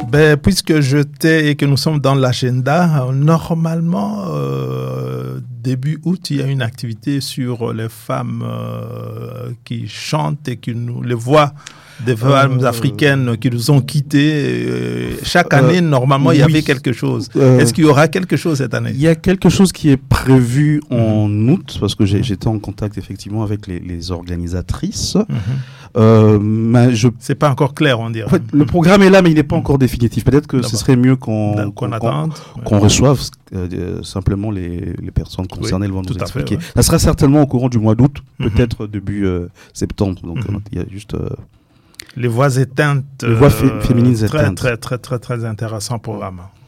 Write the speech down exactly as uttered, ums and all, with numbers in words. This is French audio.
Ben, puisque je t'ai et que nous sommes dans l'agenda, normalement, euh, début août, il y a une activité sur les femmes euh, qui chantent et qui nous les voix des femmes euh, africaines qui nous ont quittés. Euh, chaque année, euh, normalement, oui. il y avait quelque chose. Euh, Est-ce qu'il y aura quelque chose cette année? Il y a quelque chose qui est prévu en mmh. août, parce que j'ai, j'étais en contact effectivement avec les, les organisatrices. Mmh. Euh, mais je... C'est pas encore clair, on dirait. En fait, le programme est là, mais il n'est pas encore définitif. Peut-être que D'abord. ce serait mieux qu'on, qu'on, qu'on, qu'on ouais. reçoive euh, simplement les, les personnes concernées. Oui, vont nous expliquer. Fait, ouais. Ça sera certainement au courant du mois d'août, mmh. peut-être début euh, septembre. Donc mmh. il y a juste... Euh, les voix éteintes. Les voix fé- féminines très, éteintes. Très, très, très, très, très intéressant programme.